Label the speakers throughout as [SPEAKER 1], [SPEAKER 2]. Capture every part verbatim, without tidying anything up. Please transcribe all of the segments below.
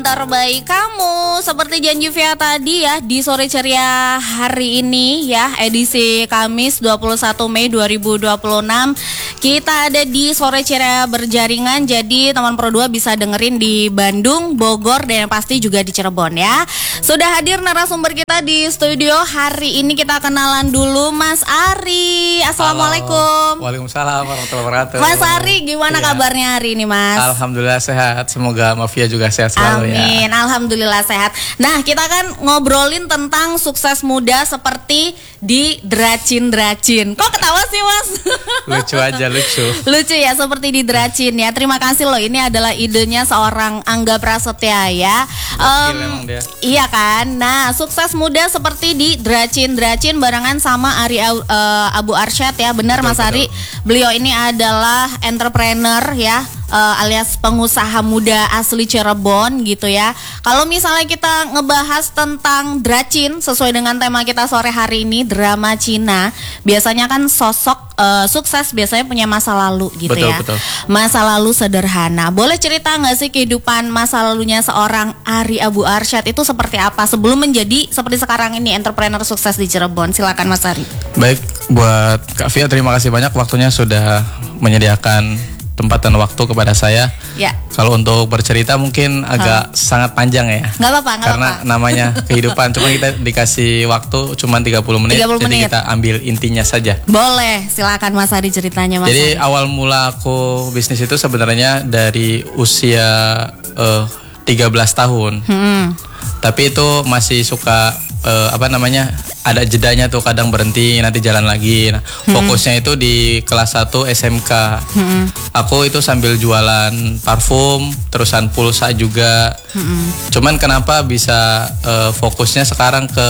[SPEAKER 1] Terbaik kamu, seperti janji Via tadi ya, di sore ceria hari ini ya, edisi Kamis dua puluh satu Mei dua ribu dua puluh enam. Kita ada di sore ceria berjaringan, jadi teman Pro dua bisa dengerin di Bandung, Bogor, dan yang pasti juga di Cirebon ya. Sudah hadir narasumber kita di studio. Hari ini kita kenalan dulu Mas Ari. Assalamualaikum.
[SPEAKER 2] Halo. Waalaikumsalam warahmatullahi wabarakatuh.
[SPEAKER 1] Mas Ari, gimana ya. kabarnya hari ini Mas?
[SPEAKER 2] Alhamdulillah sehat, semoga Mafia juga sehat selalu.
[SPEAKER 1] Amin,
[SPEAKER 2] ya.
[SPEAKER 1] Alhamdulillah sehat. Nah, kita kan ngobrolin tentang sukses muda seperti di Dracin-Dracin. Kok ketawa sih Mas?
[SPEAKER 2] Lucu aja, lucu.
[SPEAKER 1] Lucu ya, seperti di Dracin ya. Terima kasih loh, ini adalah idenya seorang Angga Prasetya ya. Um, dia. Iya kan. Nah, sukses muda seperti di Dracin-Dracin barengan sama Ari uh, Abu Arsyad ya. Benar Mas Ari. Beliau ini adalah entrepreneur ya. Uh, alias pengusaha muda asli Cirebon gitu ya. Kalau misalnya kita ngebahas tentang Dracin sesuai dengan tema kita sore hari ini, drama Cina, biasanya kan sosok uh, sukses biasanya punya masa lalu gitu betul, ya. Betul. Masa lalu sederhana. Boleh cerita nggak sih kehidupan masa lalunya seorang Ari Abu Arsyad itu seperti apa sebelum menjadi seperti sekarang ini entrepreneur sukses di Cirebon? Silakan Mas Ari.
[SPEAKER 2] Baik, buat Kak Via terima kasih banyak waktunya sudah menyediakan tempat dan waktu kepada saya. Ya. Kalau untuk bercerita mungkin agak hmm. sangat panjang ya.
[SPEAKER 1] Nggak apa-apa, nggak
[SPEAKER 2] Karena
[SPEAKER 1] apa-apa.
[SPEAKER 2] namanya kehidupan. Cuma kita dikasih waktu cuma tiga puluh menit.
[SPEAKER 1] tiga puluh
[SPEAKER 2] jadi
[SPEAKER 1] menit.
[SPEAKER 2] kita ambil intinya saja.
[SPEAKER 1] Boleh, silakan Mas Ari ceritanya Mas
[SPEAKER 2] Jadi
[SPEAKER 1] Ari.
[SPEAKER 2] awal mula aku bisnis itu sebenarnya dari usia uh, tiga belas tahun. Hmm. Tapi itu masih suka uh, apa namanya? Ada jedanya tuh, kadang berhenti nanti jalan lagi. Nah, hmm. fokusnya itu di kelas satu S M K. Hmm. Aku itu sambil jualan parfum, terusan pulsa juga. Hmm. Cuman kenapa bisa uh, fokusnya sekarang ke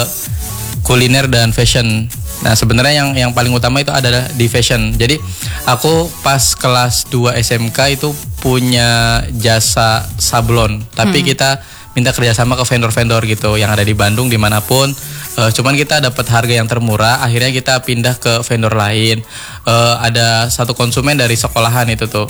[SPEAKER 2] kuliner dan fashion. Nah, sebenarnya yang yang paling utama itu adalah di fashion. Jadi, aku pas kelas dua S M K itu punya jasa sablon, tapi hmm. kita minta kerjasama ke vendor-vendor gitu yang ada di Bandung dimanapun. Uh, cuman kita dapat harga yang termurah, akhirnya kita pindah ke vendor lain. Uh, ada satu konsumen dari sekolahan itu tuh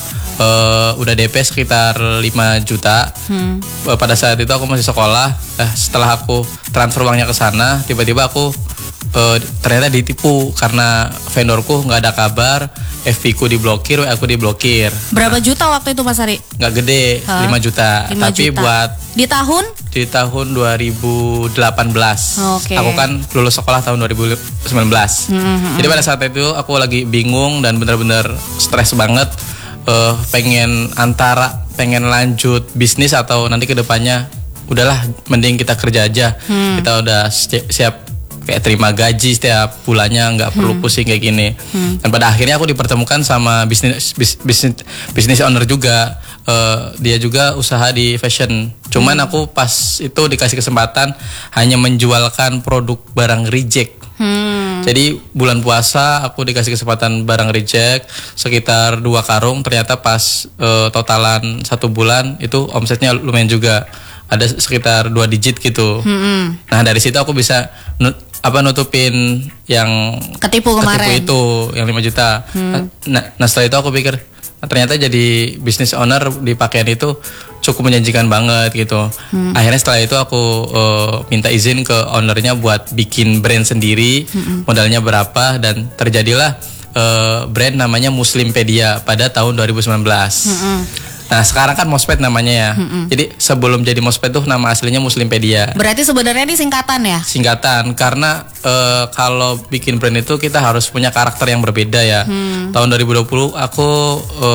[SPEAKER 2] uh, udah D P sekitar lima juta. Hmm. Uh, pada saat itu aku masih sekolah. Uh, setelah aku transfer uangnya ke sana, tiba-tiba aku uh, ternyata ditipu karena vendorku nggak ada kabar. F B ku diblokir, W A aku diblokir.
[SPEAKER 1] Berapa juta waktu itu Mas Ari?
[SPEAKER 2] Nggak gede, huh? lima juta. lima Tapi juta. Buat
[SPEAKER 1] di tahun?
[SPEAKER 2] Di tahun dua ribu delapan belas.
[SPEAKER 1] Okay.
[SPEAKER 2] Aku kan lulus sekolah tahun dua ribu sembilan belas. Mm-hmm. Jadi pada saat itu aku lagi bingung dan benar-benar stres banget. Uh, pengen antara pengen lanjut bisnis atau nanti kedepannya udahlah mending kita kerja aja. Hmm. Kita udah siap, siap kayak terima gaji setiap bulannya, nggak perlu hmm. pusing kayak gini. Hmm. Dan pada akhirnya aku dipertemukan sama bisnis bis, bisnis bisnis owner juga. Uh, dia juga usaha di fashion. Cuman hmm. aku pas itu dikasih kesempatan hanya menjualkan produk barang reject. Hmm. Jadi bulan puasa aku dikasih kesempatan barang reject sekitar dua karung. Ternyata pas uh, totalan satu bulan itu omsetnya lumayan juga. Ada sekitar dua digit gitu. Hmm. Nah dari situ aku bisa nut, apa nutupin yang
[SPEAKER 1] ketipu kemarin.
[SPEAKER 2] Ketipu itu yang lima juta. Hmm. Nah, nah setelah itu aku pikir ternyata jadi business owner di pakaian itu cukup menjanjikan banget gitu. Hmm. Akhirnya setelah itu aku uh, minta izin ke ownernya buat bikin brand sendiri. Hmm. Modalnya berapa dan terjadilah uh, brand namanya Muslimpedia pada tahun dua ribu sembilan belas. Hmm. Nah sekarang kan Mosped namanya ya. Mm-mm. Jadi sebelum jadi Mosped tuh nama aslinya Muslimpedia.
[SPEAKER 1] Berarti sebenarnya ini singkatan ya?
[SPEAKER 2] Singkatan karena e, kalau bikin brand itu kita harus punya karakter yang berbeda ya. Hmm. Tahun dua ribu dua puluh aku e,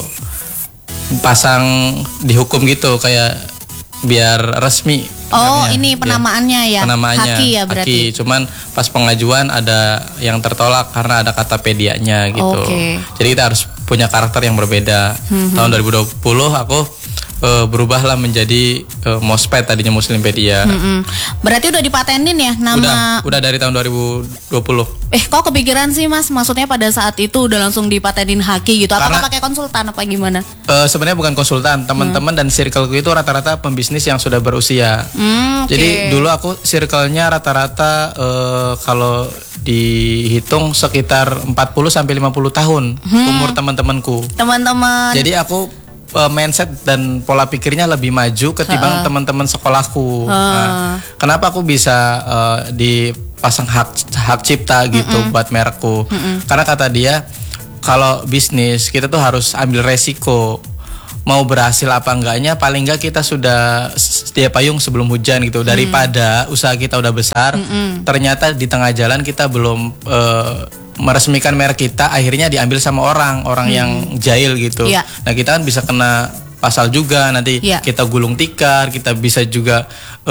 [SPEAKER 2] pasang dihukum gitu kayak biar resmi.
[SPEAKER 1] Oh namanya. Ini penamaannya ya?
[SPEAKER 2] Penamaannya
[SPEAKER 1] Haki ya berarti?
[SPEAKER 2] Haki. Cuman pas pengajuan ada yang tertolak karena ada kata pedianya gitu. Okay. Jadi kita harus punya karakter yang berbeda. Mm-hmm. Tahun dua ribu dua puluh aku uh, berubahlah menjadi uh, Mosped, tadinya Muslimpedia. Mm-hmm.
[SPEAKER 1] Berarti udah dipatenin ya nama?
[SPEAKER 2] Udah, udah dari tahun dua ribu dua puluh.
[SPEAKER 1] Eh kok kepikiran sih Mas? Maksudnya pada saat itu udah langsung dipatenin Haki gitu? Apakah pakai konsultan apa gimana? Uh,
[SPEAKER 2] sebenarnya bukan konsultan, teman-teman mm. dan circleku itu rata-rata pembisnis yang sudah berusia. Mm, okay. Jadi dulu aku circle-nya rata-rata uh, kalau dihitung sekitar empat puluh sampai lima puluh tahun hmm. umur teman-temanku.
[SPEAKER 1] Teman-teman.
[SPEAKER 2] Jadi aku uh, mindset dan pola pikirnya lebih maju ketimbang uh. teman-teman sekolahku. Uh. Nah, kenapa aku bisa uh, dipasang hak hak cipta gitu mm -mm. buat merekku? Mm -mm. Karena kata dia kalau bisnis kita tuh harus ambil resiko. Mau berhasil apa enggaknya, paling enggak kita sudah sedia payung sebelum hujan gitu. Daripada mm. usaha kita udah besar, mm -mm. ternyata di tengah jalan kita belum uh, meresmikan merek kita, akhirnya diambil sama orang orang mm. yang jahil gitu. Yeah. Nah kita kan bisa kena pasal juga nanti yeah. kita gulung tikar, kita bisa juga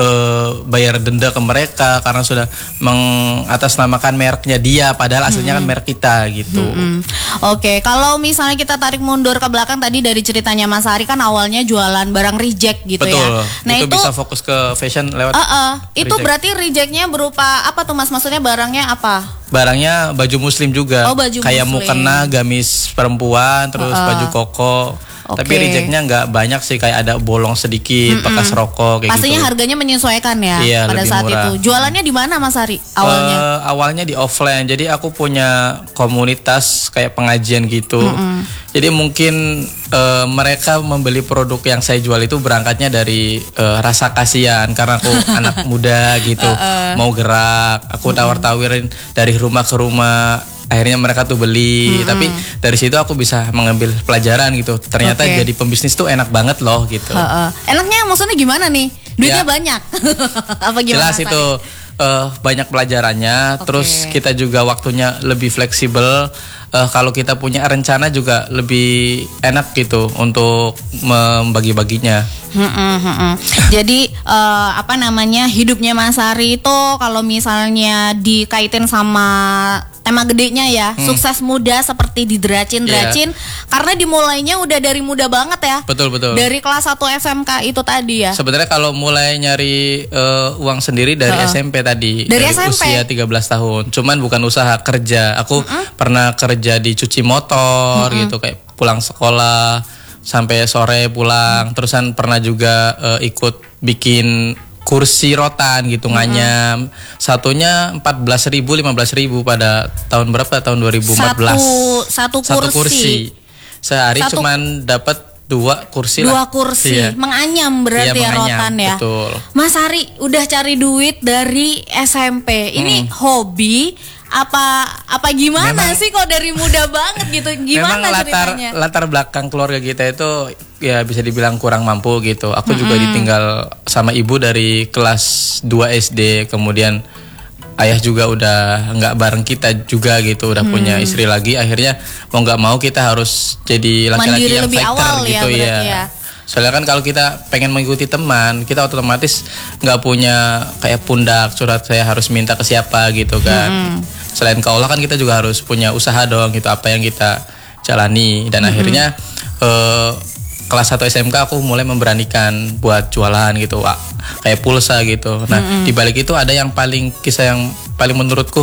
[SPEAKER 2] uh, bayar denda ke mereka karena sudah mengatasnamakan mereknya dia padahal aslinya mm-hmm. kan merek kita gitu. Mm-hmm.
[SPEAKER 1] Oke, okay. Kalau misalnya kita tarik mundur ke belakang tadi dari ceritanya Mas Ari kan awalnya jualan barang reject gitu.
[SPEAKER 2] Betul.
[SPEAKER 1] Ya. Nah
[SPEAKER 2] itu, itu bisa fokus ke fashion lewat. Uh, uh,
[SPEAKER 1] itu berarti rejectnya berupa apa tuh Mas? Maksudnya barangnya apa?
[SPEAKER 2] Barangnya baju muslim juga.
[SPEAKER 1] Oh, baju
[SPEAKER 2] kayak
[SPEAKER 1] muslim.
[SPEAKER 2] mukena, gamis perempuan, terus uh, uh. baju koko. Okay. Tapi rejectnya nggak banyak sih, kayak ada bolong sedikit, mm-mm. bekas rokok kayak
[SPEAKER 1] pastinya
[SPEAKER 2] gitu.
[SPEAKER 1] harganya menyesuaikan ya
[SPEAKER 2] iya,
[SPEAKER 1] pada saat
[SPEAKER 2] murah.
[SPEAKER 1] itu. Jualannya di mana Mas Ari awalnya?
[SPEAKER 2] Uh, awalnya di offline. Jadi aku punya komunitas kayak pengajian gitu. Mm-mm. Jadi mungkin uh, mereka membeli produk yang saya jual itu berangkatnya dari uh, rasa kasihan karena aku anak muda gitu, uh-uh. mau gerak. Aku tawar-tawirin dari rumah ke rumah. Akhirnya mereka tuh beli, hmm. tapi dari situ aku bisa mengambil pelajaran gitu. Ternyata okay. jadi pembisnis tuh enak banget loh gitu.
[SPEAKER 1] Uh, uh. Enaknya maksudnya gimana nih? Duitnya ya. Banyak? Apa gimana?
[SPEAKER 2] Jelas itu uh, banyak pelajarannya. Okay. Terus kita juga waktunya lebih fleksibel. Uh, kalau kita punya rencana juga lebih enak gitu untuk membagi-baginya.
[SPEAKER 1] Hmm, hmm, hmm. Jadi uh, apa namanya hidupnya Mas Ari itu kalau misalnya dikaitin sama tema gedenya ya, hmm. sukses muda seperti di Dracin-Dracin yeah. karena dimulainya udah dari muda banget ya.
[SPEAKER 2] Betul betul.
[SPEAKER 1] Dari kelas satu S M K itu tadi ya.
[SPEAKER 2] Sebenarnya kalau mulai nyari uh, uang sendiri dari uh. S M P tadi.
[SPEAKER 1] Dari, dari S M P?
[SPEAKER 2] Usia tiga belas tahun. Cuman bukan usaha, kerja. Aku mm-hmm. pernah kerja di cuci motor mm-hmm. gitu, kayak pulang sekolah sampai sore pulang. Mm-hmm. Terusan pernah juga uh, ikut bikin kursi rotan gitu, mm-hmm. nganyam. Satunya empat belas ribu, lima belas ribu pada tahun berapa? Tahun dua ribu empat belas.
[SPEAKER 1] Satu, satu kursi. Satu kursi.
[SPEAKER 2] Sehari satu, cuman dapat dua kursi
[SPEAKER 1] Dua
[SPEAKER 2] lah.
[SPEAKER 1] kursi. Iya. Menganyam berarti iya, menganyam, ya rotan ya.
[SPEAKER 2] Betul.
[SPEAKER 1] Mas Ari udah cari duit dari S M P. Ini hmm. hobi apa apa gimana memang, sih kok dari muda banget gitu? Gimana
[SPEAKER 2] memang latar,
[SPEAKER 1] ceritanya?
[SPEAKER 2] Latar belakang keluarga kita itu ya bisa dibilang kurang mampu gitu. Aku mm-hmm. juga ditinggal sama ibu dari kelas dua S D, kemudian ayah juga udah nggak bareng kita juga gitu, udah hmm. punya istri lagi. Akhirnya mau nggak mau kita harus jadi laki-laki mandiri yang fighter awal gitu ya, ya. Soalnya kan kalau kita pengen mengikuti teman, kita otomatis nggak punya kayak pundak surat saya harus minta ke siapa gitu kan. Hmm. Selain ke Allah kan kita juga harus punya usaha dong gitu, apa yang kita jalani. Dan hmm. akhirnya eh, kelas satu S M K aku mulai memberanikan buat jualan gitu, kayak pulsa gitu. Nah hmm. di balik itu ada yang paling kisah yang paling menurutku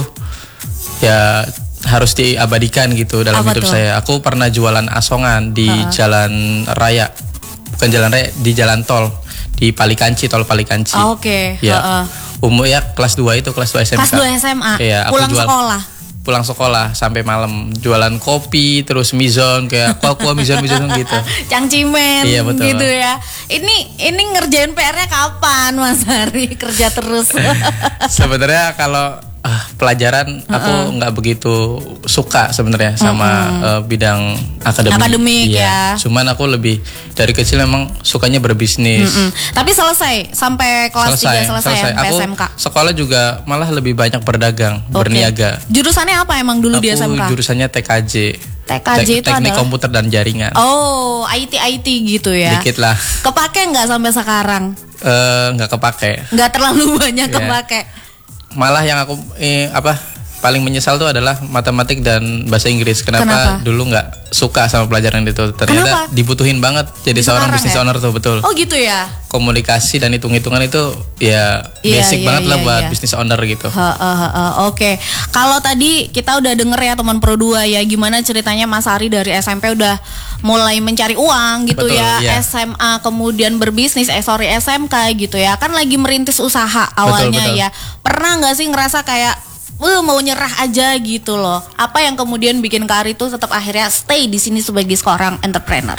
[SPEAKER 2] ya harus diabadikan gitu dalam apa hidup tuh? Saya. Aku pernah jualan asongan di uh-huh. jalan raya, bukan jalan raya, di jalan tol di Palikanci, tol Palikanci.
[SPEAKER 1] Oh, Oke. Okay.
[SPEAKER 2] Ya. Uh-uh. Umur ya kelas dua itu, kelas dua S M K.
[SPEAKER 1] Kelas dua S M A.
[SPEAKER 2] Iya,
[SPEAKER 1] pulang
[SPEAKER 2] jual,
[SPEAKER 1] sekolah.
[SPEAKER 2] Pulang sekolah sampai malam jualan kopi terus mizon kayak kuah-kuah mizon-mizon gitu.
[SPEAKER 1] Cangcimen
[SPEAKER 2] iya, betul.
[SPEAKER 1] Gitu ya. Ini ini ngerjain P R-nya kapan Mas Ari? Kerja terus.
[SPEAKER 2] Sebenarnya kalau uh, pelajaran uh-uh. aku nggak begitu suka sebenarnya sama uh-uh. uh, bidang akademik.
[SPEAKER 1] Akademik ya.
[SPEAKER 2] Cuman aku lebih dari kecil memang sukanya berbisnis.
[SPEAKER 1] Uh-uh. Tapi selesai sampai kelas
[SPEAKER 2] selesai,
[SPEAKER 1] tiga selesai,
[SPEAKER 2] selesai.
[SPEAKER 1] Aku
[SPEAKER 2] S M K. Sekolah juga malah lebih banyak berdagang, okay. berniaga.
[SPEAKER 1] Jurusannya apa emang dulu
[SPEAKER 2] aku
[SPEAKER 1] di S M K?
[SPEAKER 2] Jurusannya T K J.
[SPEAKER 1] T K J
[SPEAKER 2] Tek-
[SPEAKER 1] itu
[SPEAKER 2] teknik
[SPEAKER 1] adalah
[SPEAKER 2] komputer dan jaringan.
[SPEAKER 1] Oh, I T I T gitu ya.
[SPEAKER 2] Dikit lah.
[SPEAKER 1] Kepake nggak sampai sekarang?
[SPEAKER 2] Eh, nggak kepake.
[SPEAKER 1] Nggak terlalu banyak yeah. kepake.
[SPEAKER 2] Malah yang aku eh, apa paling menyesal tuh adalah matematik dan bahasa Inggris. Kenapa, Kenapa? dulu nggak suka sama pelajaran itu? Ternyata Kenapa? dibutuhin banget jadi seorang business ya? owner tuh, betul.
[SPEAKER 1] Oh gitu ya.
[SPEAKER 2] Komunikasi dan hitung-hitungan itu ya yeah, basic yeah, banget yeah, lah buat yeah. business owner gitu.
[SPEAKER 1] Uh, uh, uh, Oke, okay. Kalau tadi kita udah denger ya teman Pro dua ya, gimana ceritanya Mas Ari dari S M P udah mulai mencari uang gitu. Betul, ya, yeah. S M A kemudian berbisnis, eh sorry S M K gitu ya, kan lagi merintis usaha awalnya. Betul, betul. Ya. Pernah nggak sih ngerasa kayak Uh, mau nyerah aja gitu loh? Apa yang kemudian bikin Kak Ari tuh tetap akhirnya stay di sini sebagai seorang entrepreneur?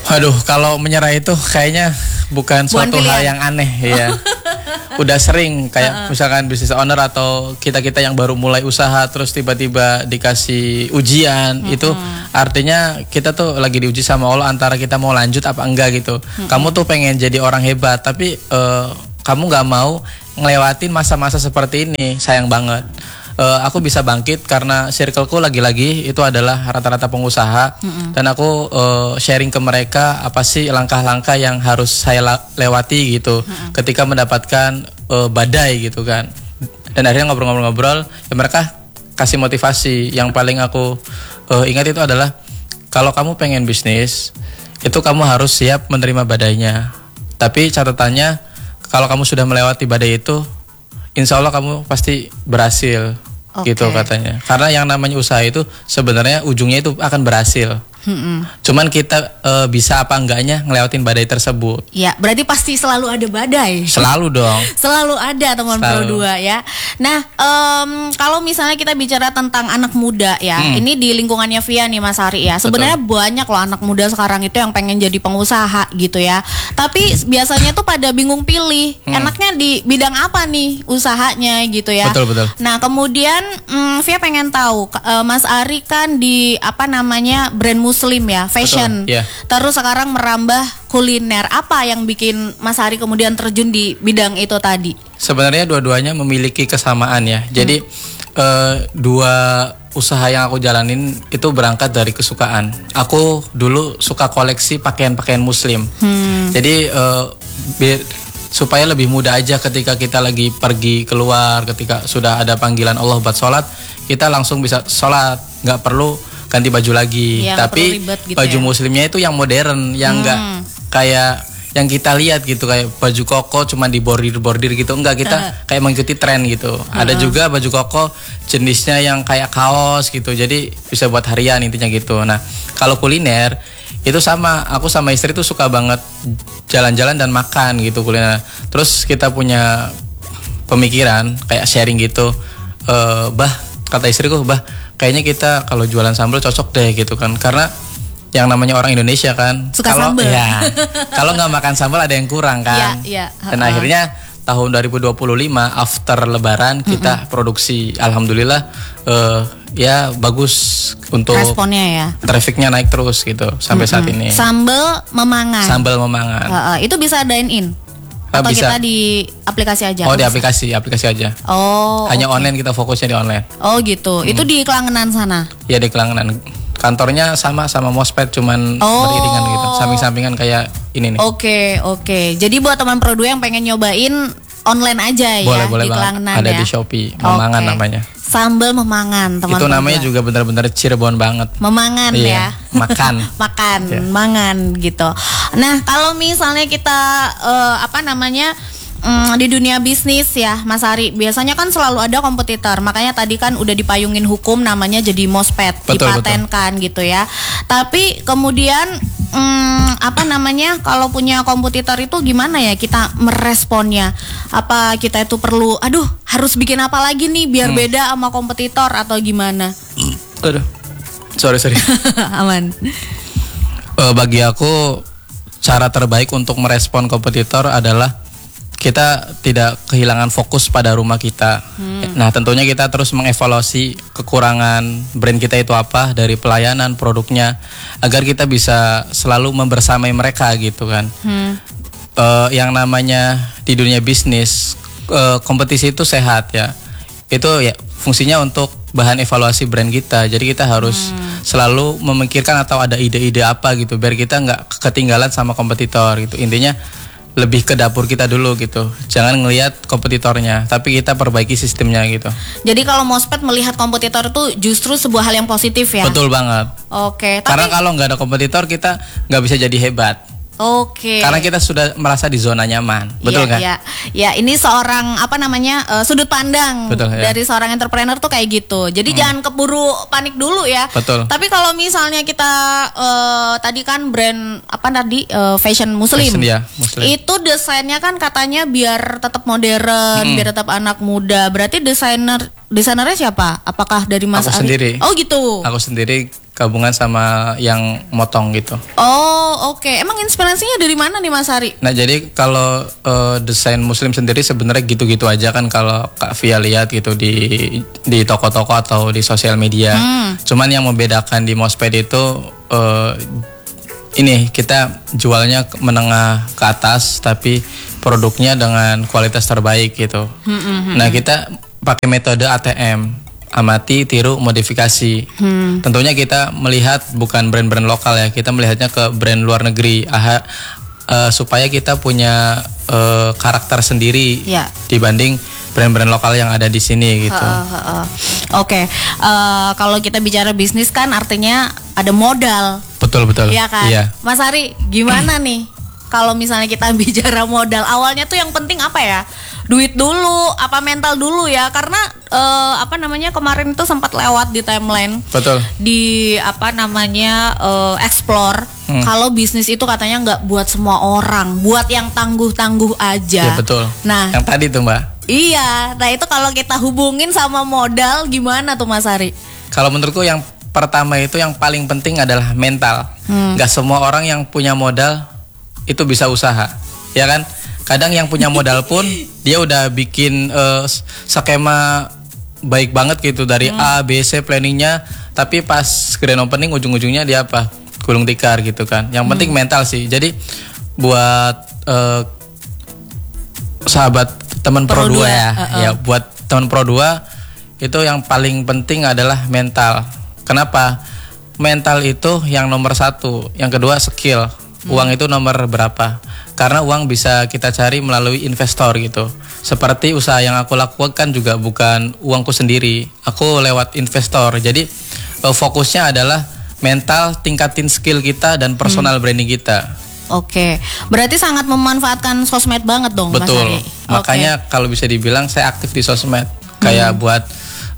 [SPEAKER 2] Waduh, kalau menyerah itu kayaknya bukan suatu hal yang aneh ya. Udah sering kayak uh-uh. misalkan business owner atau kita-kita yang baru mulai usaha terus tiba-tiba dikasih ujian, uh-uh. itu artinya kita tuh lagi diuji sama Allah antara kita mau lanjut apa enggak gitu. Uh-uh. Kamu tuh pengen jadi orang hebat tapi uh, kamu nggak mau ngelewatin masa-masa seperti ini, sayang banget. Uh, aku bisa bangkit karena circleku lagi-lagi itu adalah rata-rata pengusaha, mm-hmm. dan aku uh, sharing ke mereka apa sih langkah-langkah yang harus saya la- lewati gitu, mm-hmm. ketika mendapatkan uh, badai gitu kan. Dan akhirnya ngobrol-ngobrol-ngobrol, ya mereka kasih motivasi. Yang paling aku uh, ingat itu adalah kalau kamu pengen bisnis, itu kamu harus siap menerima badainya. Tapi catatannya kalau kamu sudah melewati badai itu, insya Allah kamu pasti berhasil, okay. gitu katanya. Karena yang namanya usaha itu sebenarnya ujungnya itu akan berhasil. Hmm. Cuman kita e, bisa apa enggaknya ngelewatin badai tersebut.
[SPEAKER 1] Ya, berarti pasti selalu ada badai.
[SPEAKER 2] Selalu dong.
[SPEAKER 1] Selalu ada teman Pro dua ya. Nah, um, kalau misalnya kita bicara tentang anak muda ya, hmm. ini di lingkungannya Via nih Mas Ari ya. Sebenarnya banyak loh anak muda sekarang itu yang pengen jadi pengusaha gitu ya. Tapi biasanya tuh pada bingung pilih, hmm. enaknya di bidang apa nih usahanya gitu ya.
[SPEAKER 2] Betul betul.
[SPEAKER 1] Nah, kemudian um, Via pengen tahu, uh, Mas Ari kan di apa namanya brand Muslim ya, fashion. Yeah. Terus sekarang merambah kuliner. Apa yang bikin Mas Ari kemudian terjun di bidang itu tadi?
[SPEAKER 2] Sebenarnya dua-duanya memiliki kesamaan ya. Jadi hmm. uh, dua usaha yang aku jalanin itu berangkat dari kesukaan. Aku dulu suka koleksi pakaian-pakaian Muslim. Hmm. Jadi uh, biar supaya lebih mudah aja ketika kita lagi pergi keluar, ketika sudah ada panggilan Allah buat sholat, kita langsung bisa sholat, nggak perlu ganti baju lagi. Ya, tapi gitu baju ya. Muslimnya itu yang modern, yang enggak hmm. kayak yang kita lihat gitu, kayak baju koko cuma di bordir-bordir gitu, enggak, kita uh. kayak mengikuti tren gitu. Uh. Ada juga baju koko jenisnya yang kayak kaos gitu, jadi bisa buat harian intinya gitu. Nah, kalau kuliner itu sama, aku sama istri tuh suka banget jalan-jalan dan makan gitu kuliner. Terus kita punya pemikiran kayak sharing gitu, e, bah kata istriku, bah kayaknya kita kalau jualan sambal cocok deh gitu kan, karena yang namanya orang Indonesia kan
[SPEAKER 1] suka
[SPEAKER 2] kalau
[SPEAKER 1] sambal
[SPEAKER 2] ya kalau nggak makan sambal ada yang kurang kan.
[SPEAKER 1] ya, ya.
[SPEAKER 2] Dan uh-huh. akhirnya tahun dua ribu dua puluh lima after Lebaran kita uh-huh. produksi, alhamdulillah uh, ya bagus untuk
[SPEAKER 1] responnya ya,
[SPEAKER 2] trafficnya naik terus gitu sampai uh-huh. saat ini.
[SPEAKER 1] Sambal memangan.
[SPEAKER 2] Sambal memangan.
[SPEAKER 1] Uh-uh. Itu bisa dine in. Atau bisa. Kita di aplikasi aja?
[SPEAKER 2] Oh, di aplikasi, aplikasi aja.
[SPEAKER 1] Oh,
[SPEAKER 2] hanya
[SPEAKER 1] okay.
[SPEAKER 2] online, kita fokusnya di online.
[SPEAKER 1] Oh gitu. Hmm. Itu di Kelangenan sana?
[SPEAKER 2] Iya, di Kelangenan. Kantornya sama sama Mospet, cuman oh. beriringan gitu, samping-sampingan kayak ini nih.
[SPEAKER 1] Oke, okay, oke. Okay. Jadi buat teman Pro dua yang pengen nyobain online aja
[SPEAKER 2] boleh,
[SPEAKER 1] ya,
[SPEAKER 2] boleh
[SPEAKER 1] di Kelangenan
[SPEAKER 2] ada
[SPEAKER 1] ya.
[SPEAKER 2] Di Shopee, Memangan okay. namanya.
[SPEAKER 1] Sambal memangan, teman-teman.
[SPEAKER 2] Itu namanya juga benar-benar Cirebon banget.
[SPEAKER 1] Memangan
[SPEAKER 2] iya,
[SPEAKER 1] ya.
[SPEAKER 2] Makan.
[SPEAKER 1] Makan, yeah. mangan gitu. Nah, kalau misalnya kita uh, apa namanya? Hmm, di dunia bisnis ya Mas Ari, biasanya kan selalu ada kompetitor. Makanya tadi kan udah dipayungin hukum, namanya jadi Mospet, betul, dipatenkan betul. Gitu ya. Tapi kemudian hmm, apa namanya, kalau punya kompetitor itu gimana ya kita meresponnya? Apa kita itu perlu, aduh harus bikin apa lagi nih biar hmm. beda sama kompetitor atau gimana?
[SPEAKER 2] Aduh, sorry sorry.
[SPEAKER 1] Aman.
[SPEAKER 2] Uh, bagi aku cara terbaik untuk merespon kompetitor adalah kita tidak kehilangan fokus pada rumah kita. Hmm. Nah, tentunya kita terus mengevaluasi kekurangan brand kita itu apa dari pelayanan, produknya, agar kita bisa selalu membersamai mereka gitu kan. Hmm. Uh, yang namanya di dunia bisnis, uh, kompetisi itu sehat ya. Itu ya fungsinya untuk bahan evaluasi brand kita. Jadi kita harus hmm. selalu memikirkan atau ada ide-ide apa gitu, biar kita nggak ketinggalan sama kompetitor gitu. Intinya lebih ke dapur kita dulu gitu. Jangan ngelihat kompetitornya, tapi kita perbaiki sistemnya gitu.
[SPEAKER 1] Jadi kalau Mospet melihat kompetitor itu justru sebuah hal yang positif ya?
[SPEAKER 2] Betul banget.
[SPEAKER 1] Oke.
[SPEAKER 2] Karena
[SPEAKER 1] tapi...
[SPEAKER 2] kalau nggak ada kompetitor kita nggak bisa jadi hebat.
[SPEAKER 1] Oke.
[SPEAKER 2] Karena kita sudah merasa di zona nyaman, betul
[SPEAKER 1] ya,
[SPEAKER 2] kan?
[SPEAKER 1] Ya, ya. Ini seorang apa namanya uh, sudut pandang
[SPEAKER 2] betul, ya.
[SPEAKER 1] Dari seorang entrepreneur tuh kayak gitu. Jadi hmm. jangan keburu panik dulu ya.
[SPEAKER 2] Betul.
[SPEAKER 1] Tapi kalau misalnya kita uh, tadi kan brand apa tadi uh, fashion Muslim,
[SPEAKER 2] fashion, ya, Muslim,
[SPEAKER 1] itu desainnya kan katanya biar tetap modern, hmm. biar tetap anak muda. Berarti desainer desainernya siapa? Apakah dari Mas
[SPEAKER 2] Aku
[SPEAKER 1] Ari?
[SPEAKER 2] Sendiri.
[SPEAKER 1] Oh gitu.
[SPEAKER 2] Aku sendiri. gabungan sama yang motong gitu.
[SPEAKER 1] Oh oke, okay. Emang inspirasinya dari mana nih Mas Hari?
[SPEAKER 2] Nah jadi kalau uh, desain muslim sendiri sebenarnya gitu-gitu aja kan kalau Kak Via lihat gitu di di toko-toko atau di sosial media. Hmm. Cuman yang membedakan di Mosped itu uh, ini kita jualnya menengah ke atas tapi produknya dengan kualitas terbaik gitu. Hmm, hmm, hmm. Nah kita pakai metode A T M, amati, tiru, modifikasi. Hmm. Tentunya kita melihat bukan brand-brand lokal ya, kita melihatnya ke brand luar negeri. Aha, uh, supaya kita punya uh, karakter sendiri ya. Dibanding brand-brand lokal yang ada di sini gitu. Uh, uh, uh.
[SPEAKER 1] Oke, okay. uh, kalau kita bicara bisnis kan artinya ada modal.
[SPEAKER 2] Betul betul.
[SPEAKER 1] Iya kan. Iya. Mas Hari, gimana nih? Kalau misalnya kita bicara modal, awalnya tuh yang penting apa ya? Duit dulu, apa mental dulu ya? Karena uh, apa namanya kemarin itu sempat lewat di timeline.
[SPEAKER 2] Betul.
[SPEAKER 1] Di apa namanya uh, explore. Hmm. Kalau bisnis itu katanya nggak buat semua orang, buat yang tangguh-tangguh aja.
[SPEAKER 2] Ya betul.
[SPEAKER 1] Nah,
[SPEAKER 2] yang tadi tuh Mbak.
[SPEAKER 1] Iya, nah itu kalau kita hubungin sama modal gimana tuh Mas Hari?
[SPEAKER 2] Kalau menurutku yang pertama itu yang paling penting adalah mental. Hmm. Gak semua orang yang punya modal itu bisa usaha, ya kan? Kadang yang punya modal pun dia udah bikin uh, skema baik banget gitu dari hmm. A, B, C planningnya, tapi pas grand opening ujung-ujungnya dia apa? Gulung tikar gitu kan. Yang penting hmm. mental sih. Jadi buat uh, sahabat teman Pro dua ya, uh-uh. ya buat teman Pro dua itu yang paling penting adalah mental. Kenapa? Mental itu yang nomor satu, yang kedua skill. Hmm. Uang itu nomor berapa? Karena uang bisa kita cari melalui investor gitu. Seperti usaha yang aku lakukan juga bukan uangku sendiri, aku lewat investor. Jadi fokusnya adalah mental, tingkatin skill kita dan personal hmm. branding kita.
[SPEAKER 1] Oke, berarti sangat memanfaatkan sosmed banget dong.
[SPEAKER 2] Betul.
[SPEAKER 1] Mas Hari.
[SPEAKER 2] Makanya okay. kalau bisa dibilang saya aktif di sosmed, kayak hmm. buat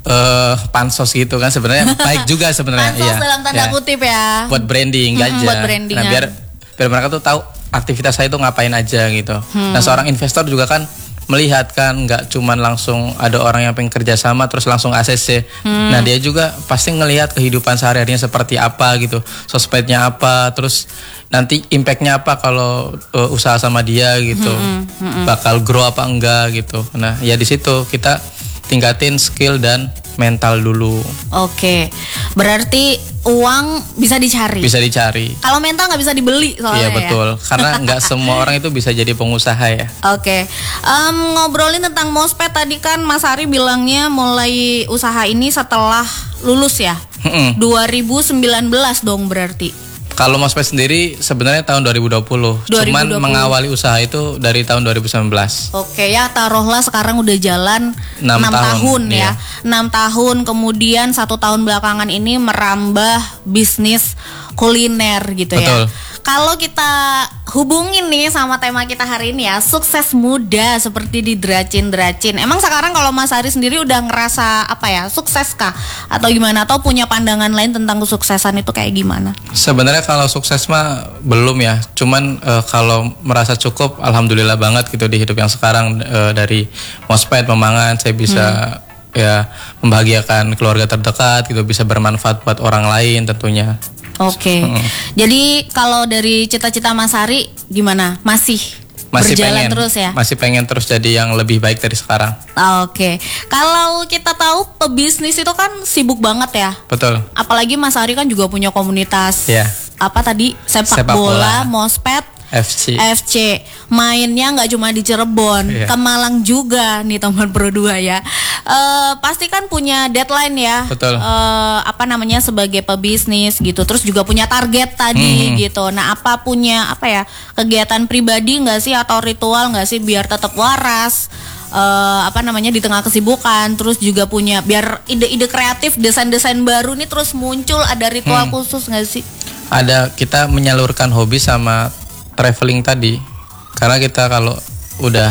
[SPEAKER 2] uh, pansos gitu kan sebenarnya baik juga sebenarnya.
[SPEAKER 1] Pansos
[SPEAKER 2] ya,
[SPEAKER 1] dalam tanda
[SPEAKER 2] ya.
[SPEAKER 1] kutip ya.
[SPEAKER 2] Buat branding hmm, aja.
[SPEAKER 1] Buat branding.
[SPEAKER 2] Nah biar biar mereka tuh tahu aktivitas saya itu ngapain aja gitu. Hmm. Nah seorang investor juga kan melihat kan, nggak cuman langsung ada orang yang pengen kerja sama terus langsung A C C. Hmm. Nah dia juga pasti ngelihat kehidupan sehari-harinya seperti apa gitu, sosmednya apa, terus nanti impactnya apa kalau uh, usaha sama dia gitu, hmm. Hmm. bakal grow apa enggak gitu. Nah ya di situ kita tingkatin skill dan mental dulu.
[SPEAKER 1] Oke, berarti uang bisa dicari.
[SPEAKER 2] Bisa dicari.
[SPEAKER 1] Kalau mental nggak bisa dibeli soalnya.
[SPEAKER 2] Iya betul, ya? Karena nggak semua orang itu bisa jadi pengusaha ya.
[SPEAKER 1] Oke, um, ngobrolin tentang Mosped tadi kan Mas Hari bilangnya mulai usaha ini setelah lulus ya, mm-mm. dua ribu sembilan belas dong berarti.
[SPEAKER 2] Kalau Mosped sendiri sebenarnya tahun dua ribu dua puluh, dua ribu dua puluh. Cuman mengawali usaha itu dari tahun dua ribu sembilan belas.
[SPEAKER 1] Oke ya, taruhlah sekarang udah jalan enam tahun, tahun ya. Iya. enam tahun kemudian satu tahun belakangan ini merambah bisnis kuliner gitu. Betul. Ya. Kalau kita hubungin nih sama tema kita hari ini ya, sukses muda seperti di Dracin-Dracin. Emang sekarang kalau Mas Hari sendiri udah ngerasa apa ya, sukses kah? Atau gimana? Atau punya pandangan lain tentang kesuksesan itu kayak gimana?
[SPEAKER 2] Sebenarnya kalau sukses mah belum ya. Cuman uh, kalau merasa cukup, alhamdulillah banget gitu di hidup yang sekarang. Uh, dari Mosped, Memangan, saya bisa hmm. ya membahagiakan keluarga terdekat gitu, bisa bermanfaat buat orang lain tentunya.
[SPEAKER 1] Oke, okay. hmm. Jadi kalau dari cita-cita Mas Hari gimana? Masih,
[SPEAKER 2] masih
[SPEAKER 1] berjalan
[SPEAKER 2] pengen,
[SPEAKER 1] terus ya?
[SPEAKER 2] Masih pengen terus jadi yang lebih baik dari sekarang.
[SPEAKER 1] Oke, okay. Kalau kita tahu pebisnis itu kan sibuk banget ya?
[SPEAKER 2] Betul.
[SPEAKER 1] Apalagi Mas Hari kan juga punya komunitas.
[SPEAKER 2] Yeah.
[SPEAKER 1] Apa tadi? Sepak, Sepak bola, bola, Mosped,
[SPEAKER 2] F C.
[SPEAKER 1] F C. Mainnya nggak cuma di Cirebon, yeah. ke Malang juga nih teman Pro dua ya. Uh, pasti kan punya deadline ya.
[SPEAKER 2] Betul.
[SPEAKER 1] Uh, apa namanya sebagai pebisnis gitu. Terus juga punya target tadi hmm. gitu. Nah, apa punya apa ya kegiatan pribadi nggak sih atau ritual nggak sih biar tetap waras? Uh, apa namanya di tengah kesibukan, terus juga punya biar ide-ide kreatif, desain-desain baru nih terus muncul. Ada ritual hmm. khusus nggak sih?
[SPEAKER 2] Ada, kita menyalurkan hobi sama traveling tadi, karena kita kalau udah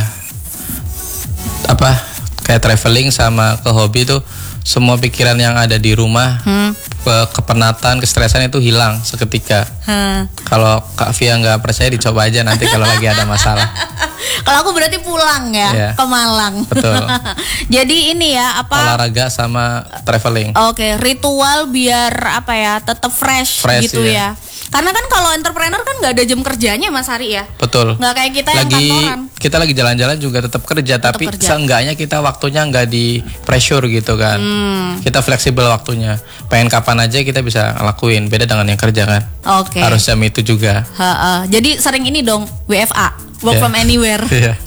[SPEAKER 2] apa kayak traveling sama ke hobi tuh semua pikiran yang ada di rumah hmm. ke- kepenatan, kestresan itu hilang seketika.
[SPEAKER 1] Hmm.
[SPEAKER 2] Kalau Kak Via nggak percaya, dicoba aja nanti kalau lagi ada masalah.
[SPEAKER 1] Kalau aku berarti pulang ya
[SPEAKER 2] Iya.
[SPEAKER 1] ke Malang.
[SPEAKER 2] Betul.
[SPEAKER 1] Jadi ini ya apa?
[SPEAKER 2] Olahraga sama traveling.
[SPEAKER 1] Oke, ritual biar apa ya, tetap fresh,
[SPEAKER 2] Fresh,
[SPEAKER 1] gitu
[SPEAKER 2] iya.
[SPEAKER 1] ya. Karena kan kalau entrepreneur kan nggak ada jam kerjanya Mas Hari ya.
[SPEAKER 2] Betul.
[SPEAKER 1] Nggak kayak kita yang
[SPEAKER 2] Lagi
[SPEAKER 1] kantoran.
[SPEAKER 2] kita lagi jalan-jalan juga tetap kerja, tapi
[SPEAKER 1] kerja.
[SPEAKER 2] seenggaknya kita waktunya nggak di pressure gitu kan.
[SPEAKER 1] Hmm.
[SPEAKER 2] Kita fleksibel waktunya. Pengen kapan aja kita bisa ngelakuin. Beda dengan yang kerja kan.
[SPEAKER 1] Oke.
[SPEAKER 2] Harus jam itu juga.
[SPEAKER 1] Ha-ha. Jadi sering ini dong W F A, work
[SPEAKER 2] Iya.
[SPEAKER 1] from anywhere.
[SPEAKER 2] Iya.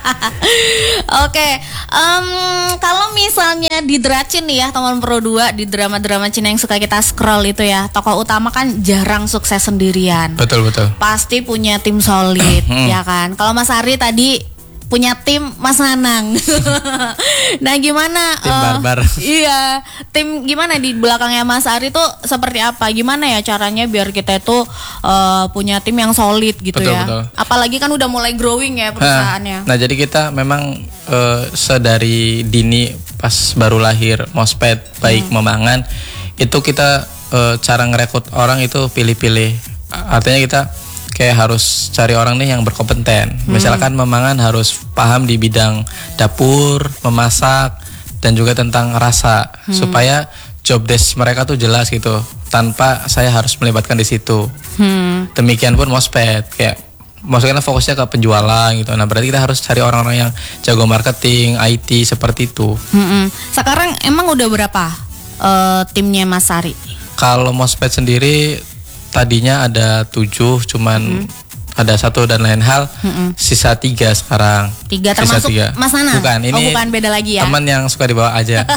[SPEAKER 1] Oke, em, kalau misalnya di Dracin nih ya teman Pro dua, di drama-drama Cina yang suka kita scroll itu ya, tokoh utama kan jarang sukses sendirian.
[SPEAKER 2] Betul betul.
[SPEAKER 1] Pasti punya tim solid,
[SPEAKER 2] Hmm.
[SPEAKER 1] ya kan? Kalau Mas Ari tadi punya tim Mas Nanang. Nah, gimana?
[SPEAKER 2] Tim
[SPEAKER 1] eh,
[SPEAKER 2] barbar.
[SPEAKER 1] Iya, tim gimana di belakangnya Mas Ari tuh seperti apa? Gimana ya caranya biar kita itu eh, punya tim yang solid gitu
[SPEAKER 2] Betul,
[SPEAKER 1] ya?
[SPEAKER 2] betul.
[SPEAKER 1] Apalagi kan udah mulai growing ya perusahaannya.
[SPEAKER 2] Nah, nah, jadi kita memang eh, sedari dini pas baru lahir Mosped baik Memangan itu kita eh, cara ngerekrut orang itu pilih-pilih. Artinya kita kayak harus cari orang nih yang berkompeten. Misalkan Memangan harus paham di bidang dapur, memasak dan juga tentang rasa supaya job desk mereka tuh jelas gitu tanpa saya harus melibatkan di situ.
[SPEAKER 1] Hmm.
[SPEAKER 2] Demikian pun Mosped kayak maksudnya fokusnya ke penjualan gitu. Nah, berarti kita harus cari orang-orang yang jago marketing, I T seperti itu.
[SPEAKER 1] Mm-mm. Sekarang emang udah berapa eh, timnya Mas Ari?
[SPEAKER 2] Kalau Mosped sendiri tadinya ada tujuh, cuman ada satu dan lain hal, sisa tiga sekarang.
[SPEAKER 1] Tiga
[SPEAKER 2] Sisa
[SPEAKER 1] termasuk
[SPEAKER 2] tiga.
[SPEAKER 1] Mas Nana?
[SPEAKER 2] Bukan, ini
[SPEAKER 1] Oh, bukan, beda lagi ya?
[SPEAKER 2] teman yang suka dibawa aja.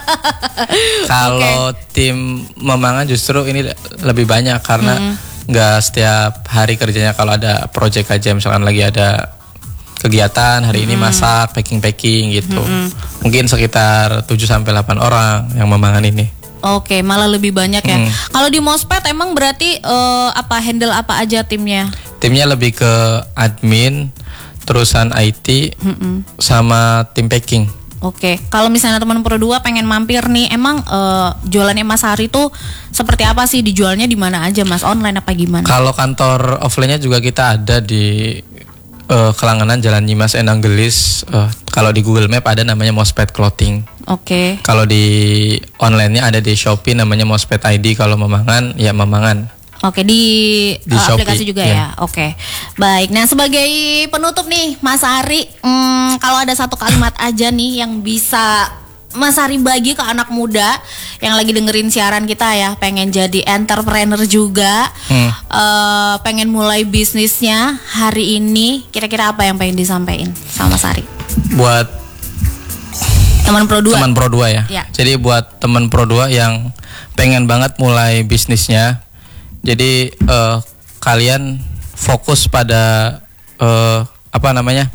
[SPEAKER 2] Kalau tim Memangan justru ini lebih banyak karena nggak setiap hari kerjanya. Kalau ada project aja, misalkan lagi ada kegiatan hari ini masak, packing-packing gitu. Mungkin sekitar tujuh sampai delapan orang yang Memangan ini.
[SPEAKER 1] Oke, malah lebih banyak ya.
[SPEAKER 2] Hmm.
[SPEAKER 1] Kalau di Mosped emang berarti eh, apa handle apa aja timnya?
[SPEAKER 2] Timnya lebih ke admin, terusan I T, sama tim packing.
[SPEAKER 1] Oke, kalau misalnya teman Pro dua pengen mampir nih, emang eh, jualannya Mas Hari tuh seperti apa sih? Dijualnya di mana aja, Mas? Online apa gimana?
[SPEAKER 2] Kalau kantor offline-nya juga kita ada di eh, Kelangenan Jalan Nyimas Enang Gelis. Eh, kalau di Google Map ada namanya Mosped Clothing.
[SPEAKER 1] Oke.
[SPEAKER 2] Kalau di online-nya ada di Shopee namanya Mosped I D. Kalau Memangan ya Memangan.
[SPEAKER 1] Oke, di,
[SPEAKER 2] Di
[SPEAKER 1] eh,
[SPEAKER 2] Shopee,
[SPEAKER 1] aplikasi juga
[SPEAKER 2] iya.
[SPEAKER 1] ya. Oke. Baik. Nah, sebagai penutup nih, Mas Ari, hmm, kalau ada satu kalimat aja nih yang bisa Mas Ari bagi ke anak muda yang lagi dengerin siaran kita ya, pengen jadi entrepreneur juga,
[SPEAKER 2] Hmm.
[SPEAKER 1] eh, pengen mulai bisnisnya hari ini, kira-kira apa yang pengen disampaikan sama Mas Ari?
[SPEAKER 2] Buat
[SPEAKER 1] Teman Pro dua.
[SPEAKER 2] teman Pro dua ya.
[SPEAKER 1] Ya.
[SPEAKER 2] Jadi buat teman Pro dua yang pengen banget mulai bisnisnya, jadi eh, kalian fokus pada eh, apa namanya?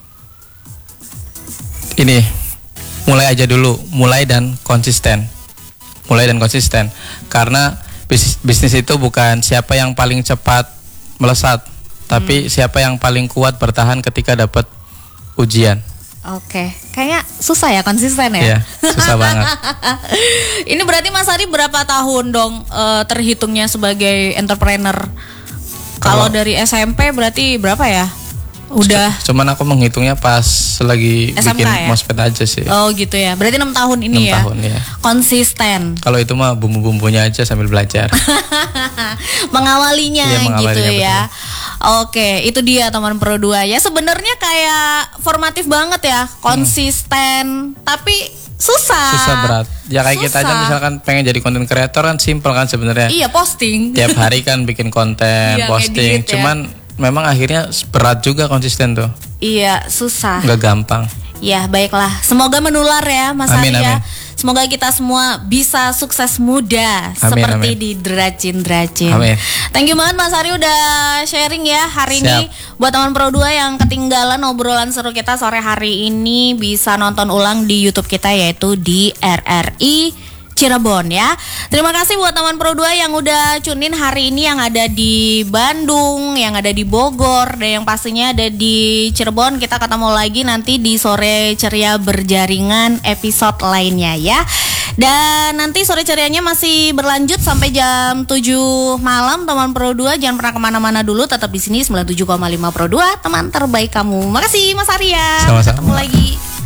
[SPEAKER 2] Ini mulai aja dulu, mulai dan konsisten. Mulai dan konsisten. Karena bis- bisnis itu bukan siapa yang paling cepat melesat, tapi siapa yang paling kuat bertahan ketika dapat ujian.
[SPEAKER 1] Oke, kayaknya susah ya konsisten ya.
[SPEAKER 2] Iya, susah banget.
[SPEAKER 1] Ini berarti Mas Ari berapa tahun dong eh, terhitungnya sebagai entrepreneur? Kalau
[SPEAKER 2] Kalau-
[SPEAKER 1] dari S M P berarti berapa ya? Udah.
[SPEAKER 2] Cuman aku menghitungnya pas lagi
[SPEAKER 1] S M K
[SPEAKER 2] bikin
[SPEAKER 1] ya?
[SPEAKER 2] Mosped aja sih.
[SPEAKER 1] Oh gitu ya. Berarti enam tahun ini
[SPEAKER 2] enam
[SPEAKER 1] ya.
[SPEAKER 2] tahun ya.
[SPEAKER 1] Konsisten.
[SPEAKER 2] Kalau itu mah bumbu-bumbunya aja sambil belajar.
[SPEAKER 1] Mengawalinya
[SPEAKER 2] Iya,
[SPEAKER 1] gitu
[SPEAKER 2] mengawalinya,
[SPEAKER 1] ya. Oke, itu dia teman Pro dua ya. Sebenarnya kayak formatif banget ya, konsisten, tapi susah.
[SPEAKER 2] Susah berat. Ya kayak kita aja
[SPEAKER 1] Susah.
[SPEAKER 2] misalkan pengen jadi konten kreator kan simple kan sebenarnya.
[SPEAKER 1] Iya, posting.
[SPEAKER 2] Tiap hari kan bikin konten,
[SPEAKER 1] Iya,
[SPEAKER 2] posting.
[SPEAKER 1] ngedit ya.
[SPEAKER 2] Cuman memang akhirnya berat juga konsisten tuh.
[SPEAKER 1] Iya, susah.
[SPEAKER 2] Nggak gampang.
[SPEAKER 1] Ya, baiklah. Semoga menular ya, Mas
[SPEAKER 2] Amin,
[SPEAKER 1] Ari ya.
[SPEAKER 2] amin.
[SPEAKER 1] Semoga kita semua bisa sukses muda
[SPEAKER 2] Amin,
[SPEAKER 1] seperti
[SPEAKER 2] amin.
[SPEAKER 1] di Dracin-Dracin.
[SPEAKER 2] Amin.
[SPEAKER 1] Thank you banget Mas Ari udah sharing ya hari ini.
[SPEAKER 2] Siap.
[SPEAKER 1] Buat teman Pro dua yang ketinggalan obrolan seru kita sore hari ini bisa nonton ulang di YouTube kita yaitu di R R I Cirebon ya. Terima kasih buat teman Pro dua yang udah tune in hari ini, yang ada di Bandung, yang ada di Bogor, dan yang pastinya ada di Cirebon. Kita ketemu lagi nanti di Sore Ceria Berjaringan episode lainnya ya. Dan nanti Sore Cerianya masih berlanjut sampai jam tujuh malam teman Pro dua. Jangan pernah kemana-mana dulu, tetap di sini sembilan puluh tujuh koma lima Pro dua, teman terbaik kamu. Makasih Mas Arya.
[SPEAKER 2] Sama-sama.
[SPEAKER 1] Ketemu lagi.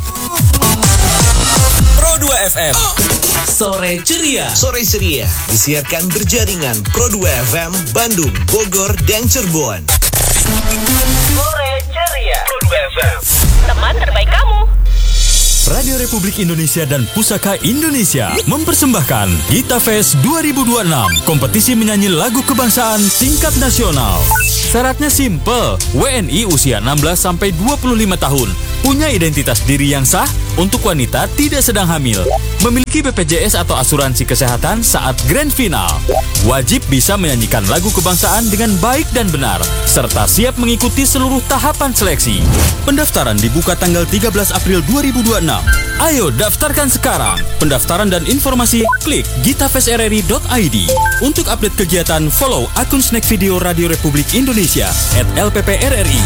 [SPEAKER 3] Pro dua F M. Sore Ceria. Sore Ceria disiarkan berjaringan Pro dua F M Bandung, Bogor, dan Cirebon. Sore Ceria Pro dua F M.
[SPEAKER 4] Teman terbaik kamu.
[SPEAKER 5] Radio Republik Indonesia dan Pusaka Indonesia mempersembahkan Gita Fest dua ribu dua puluh enam, kompetisi menyanyi lagu kebangsaan tingkat nasional. Syaratnya simple, W N I usia enam belas sampai dua puluh lima tahun, punya identitas diri yang sah, untuk wanita tidak sedang hamil, memiliki B P J S atau asuransi kesehatan saat grand final. Wajib bisa menyanyikan lagu kebangsaan dengan baik dan benar, serta siap mengikuti seluruh tahapan seleksi. Pendaftaran dibuka tanggal tiga belas April dua ribu dua puluh enam. Ayo daftarkan sekarang. Pendaftaran dan informasi klik gitafestrri dot i d. Untuk update kegiatan, follow akun Snack Video Radio Republik Indonesia at L P P R R I.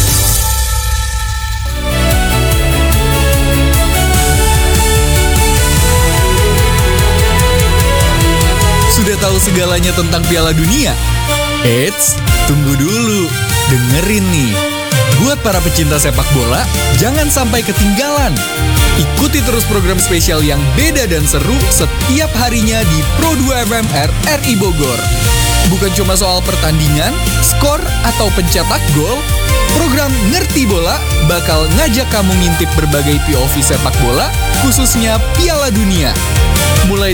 [SPEAKER 6] Sudah tahu segalanya tentang Piala Dunia? Eits, tunggu dulu. Dengerin nih. Buat para pecinta sepak bola, jangan sampai ketinggalan. Ikuti terus program spesial yang beda dan seru setiap harinya di Pro dua F M R R I Bogor. Bukan cuma soal pertandingan, skor, atau pencetak gol, program Ngerti Bola bakal ngajak kamu ngintip berbagai P O V sepak bola, khususnya Piala Dunia. Mulai